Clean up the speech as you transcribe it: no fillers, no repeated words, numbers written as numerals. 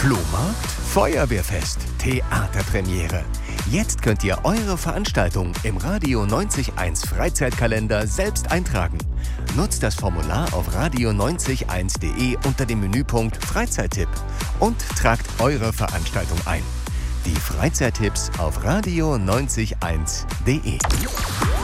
Flohmarkt, Feuerwehrfest, Theaterpremiere. Jetzt könnt ihr eure Veranstaltung im Radio 90.1 Freizeitkalender selbst eintragen. Nutzt das Formular auf radio901.de unter dem Menüpunkt Freizeittipps und tragt eure Veranstaltung ein. Die Freizeittipps auf radio901.de.